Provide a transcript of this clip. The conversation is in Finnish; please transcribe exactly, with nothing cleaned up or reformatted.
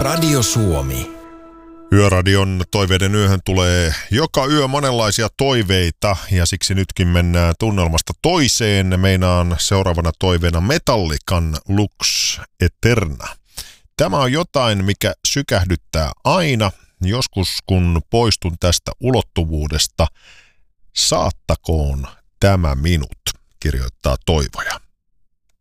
Radio Suomi. Yöradion toiveiden yöhön tulee joka yö monenlaisia toiveita ja siksi nytkin mennään tunnelmasta toiseen. Meinaan seuraavana toiveena Metallican Lux Eterna. Tämä on jotain, mikä sykähdyttää aina. Joskus kun poistun tästä ulottuvuudesta, saattakoon tämä minut, kirjoittaa toivoja.